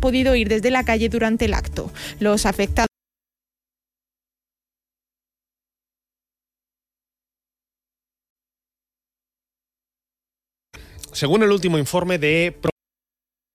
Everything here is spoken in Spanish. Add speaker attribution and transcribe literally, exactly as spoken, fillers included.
Speaker 1: podido ir desde la calle durante el acto. Los afectados
Speaker 2: Según el último informe de